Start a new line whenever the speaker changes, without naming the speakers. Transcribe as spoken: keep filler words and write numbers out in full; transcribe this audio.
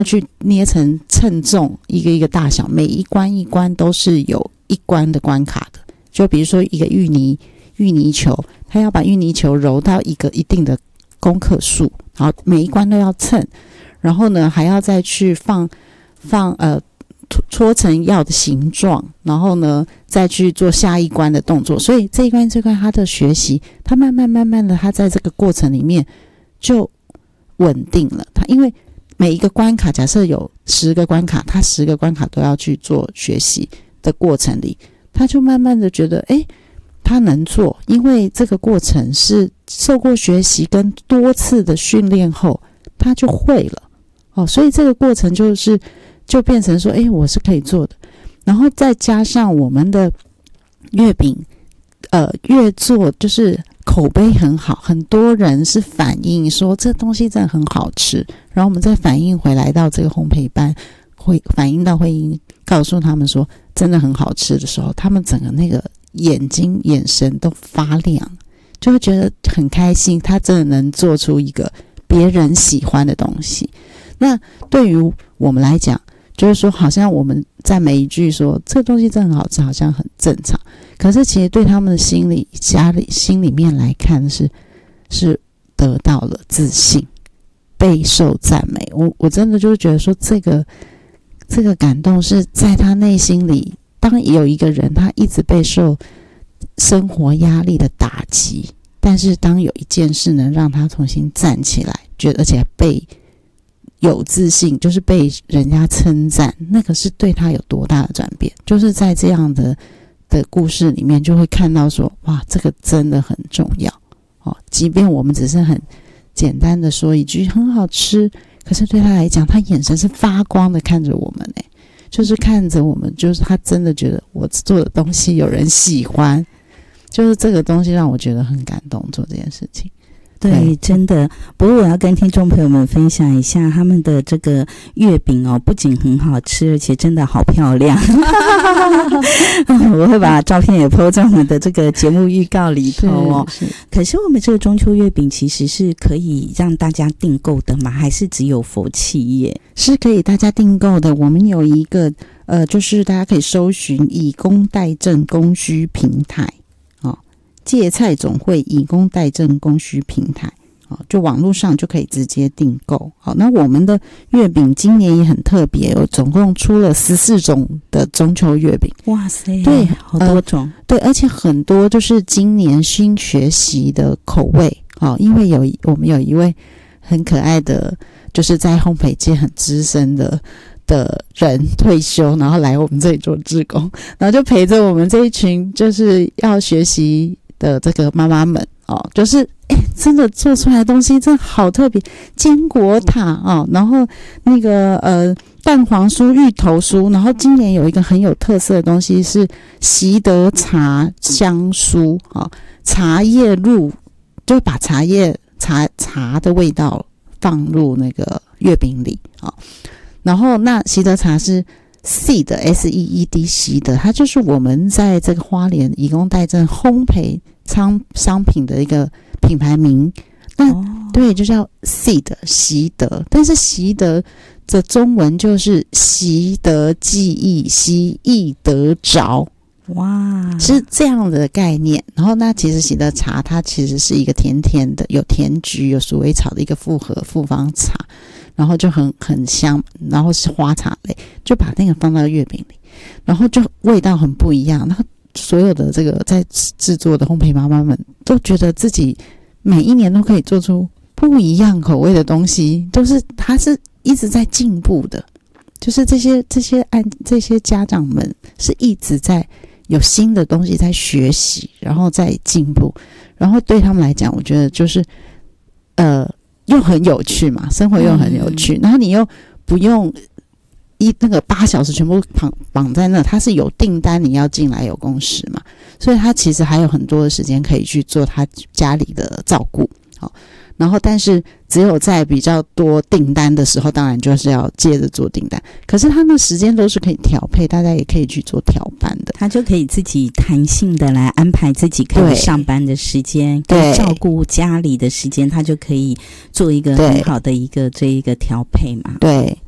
去捏成称重，一个一个大小，每一关一关都是有一关的关卡的。就比如说一个芋泥芋泥球，他要把芋泥球揉到一个一定的公克数，然后每一关都要称，然后呢还要再去放放呃搓成要的形状，然后呢再去做下一关的动作。所以这一关这一关他的学习，他慢慢慢慢的，他在这个过程里面就稳定了。他因为每一个关卡，假设有十个关卡，他十个关卡都要去做学习的过程里，他就慢慢的觉得诶他能做，因为这个过程是受过学习跟多次的训练后他就会了哦，所以这个过程就是就变成说诶我是可以做的。然后再加上我们的月饼呃越做就是口碑很好，很多人是反映说这东西真的很好吃，然后我们再反映回来到这个烘焙班，会反映到会议告诉他们说真的很好吃的时候，他们整个那个眼睛眼神都发亮，就会觉得很开心，他真的能做出一个别人喜欢的东西。那对于我们来讲，就是说好像我们赞美一句说这个东西真的很好吃，好像很正常，可是其实对他们的心里家里心里面来看是是得到了自信，备受赞美。我我真的就是觉得说这个这个感动是在他内心里，当有一个人他一直备受生活压力的打击，但是当有一件事能让他重新站起来，觉得而且被有自信，就是被人家称赞，那个是对他有多大的转变。就是在这样的的故事里面就会看到说哇这个真的很重要哦，即便我们只是很简单的说一句很好吃，可是对他来讲他眼神是发光的看着我们耶，就是看着我们，就是他真的觉得我做的东西有人喜欢，就是这个东西让我觉得很感动，做这件事情。
对，真的。不过我要跟听众朋友们分享一下他们的这个月饼哦，不仅很好吃，而且真的好漂亮。我会把照片也 po 在我们的这个节目预告里头哦。是是，可是我们这个中秋月饼其实是可以让大家订购的吗？还是只有佛企业？
是可以大家订购的。我们有一个呃，就是大家可以搜寻以工代赈供需平台。芥菜总会以工代赈供需平台，就网络上就可以直接订购。好，那我们的月饼今年也很特别，有总共出了十四种的中秋月饼。
哇塞，
对，
好多种、呃。
对，而且很多就是今年新学习的口味。哦，因为有我们有一位很可爱的，就是在烘焙界很资深的的人退休，然后来我们这里做志工，然后就陪着我们这一群就是要学习的这个妈妈们哦，就是哎，真的做出来的东西真的好特别，坚果塔哦，然后那个呃蛋黄酥、芋头酥，然后今年有一个很有特色的东西是习得茶香酥哦，茶叶入就把茶叶茶茶的味道放入那个月饼里哦，然后那习得茶是seed S E E D 习得，它就是我们在这个花莲以工代赈烘焙商商品的一个品牌名。那、哦、对，就叫 seed 习得，但是习得的中文就是习得记忆，习忆得着。哇，是这样的概念。然后那其实习得茶它其实是一个甜甜的，有甜菊有鼠尾草的一个复合复方茶，然后就很很香，然后是花茶类，就把那个放到月饼里，然后就味道很不一样。然后所有的这个在制作的烘焙妈妈们都觉得自己每一年都可以做出不一样口味的东西，都是它是一直在进步的，就是这些这些按这些家长们是一直在有新的东西在学习，然后在进步，然后对他们来讲，我觉得就是呃。又很有趣嘛，生活又很有趣，嗯、然后你又不用一那个八小时全部绑绑在那，它是有订单你要进来有工时嘛，所以他其实还有很多的时间可以去做他家里的照顾。好，然后但是只有在比较多订单的时候，当然就是要接着做订单，可是他的时间都是可以调配，大家也可以去做调班的，
他就可以自己弹性的来安排自己可以上班的时间跟照顾家里的时间，他就可以做一个很好的一个这一个调配嘛。
对，